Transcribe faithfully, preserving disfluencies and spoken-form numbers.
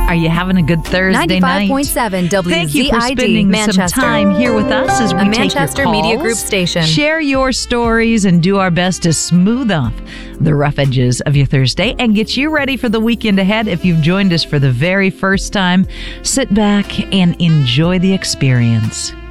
Are you having a good Thursday night? ninety-five point seven W Z I D, Thank you for spending Manchester. some time here with us as we A take Manchester your calls, Media Group station. share your stories, and do our best to smooth off the rough edges of your Thursday and get you ready for the weekend ahead. If you've joined us for the very first time, sit back and enjoy the experience.